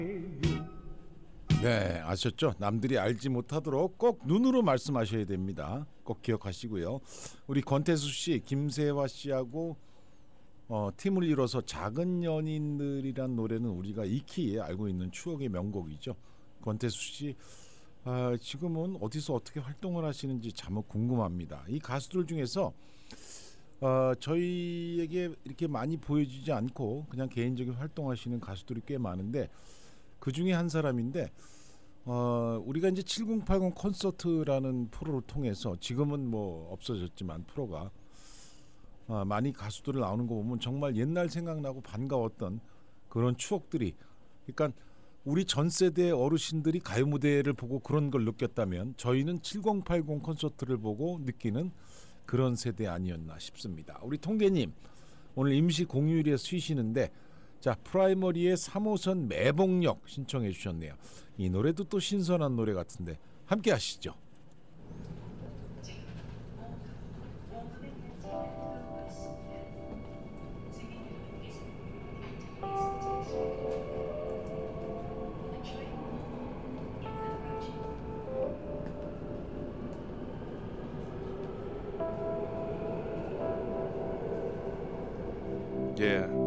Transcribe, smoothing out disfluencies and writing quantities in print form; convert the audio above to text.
네, 아셨죠? 남들이 알지 못하도록 꼭 눈으로 말씀하셔야 됩니다. 꼭 기억하시고요. 우리 권태수 씨, 김세화 씨하고 팀을 이뤄서 작은 연인들이란 노래는 우리가 익히 알고 있는 추억의 명곡이죠. 권태수 씨 지금은 어디서 어떻게 활동을 하시는지 참 궁금합니다. 이 가수들 중에서 저희에게 이렇게 많이 보여지지 않고 그냥 개인적인 활동하시는 가수들이 꽤 많은데 그 중에 한 사람인데 우리가 이제 7080 콘서트라는 프로를 통해서 지금은 뭐 없어졌지만 프로가 많이 가수들을 나오는 거 보면 정말 옛날 생각나고 반가웠던 그런 추억들이, 그러니까 우리 전 세대 어르신들이 가요 무대를 보고 그런 걸 느꼈다면 저희는 7080 콘서트를 보고 느끼는 그런 세대 아니었나 싶습니다. 우리 통대님 오늘 임시 공휴일에 쉬시는데 자, 프라이머리의 3호선 매봉역 신청해 주셨네요. 이 노래도 또 신선한 노래 같은데 함께 하시죠. Yeah.